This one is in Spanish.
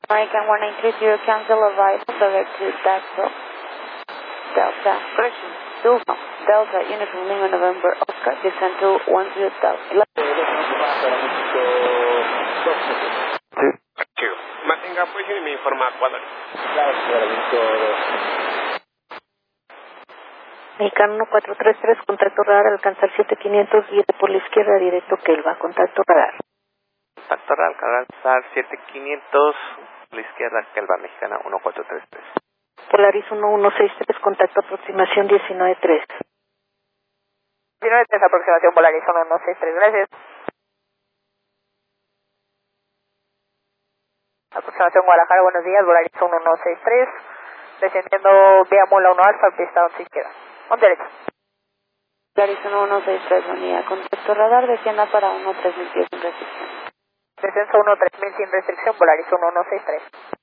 American 1930, cancel arrival, direct to Delta. Delta, Uniform Lima, November, Oscar, descend to 10 Delta. Sí. Mantenga posición y me informa cuándo. Mexicano 1433, contacto radar, alcanzar 7500, guía por la izquierda, directo Kelva, contacto radar. Contacto radar, alcanzar 7500, la izquierda, Kelva, Mexicana 1433. Polaris 1163, contacto aproximación 193. 193, aproximación Polaris 1163, gracias. Aproximación Guadalajara, buenos días, Polaris 1163, descendiendo vía Mula 1 Alfa, pista 11 izquierda. On derecho. Polaris 1163, unidad, contacto radar, descienda para 13000 pies sin restricción. Descenso 13000 sin restricción, Polaris 1163.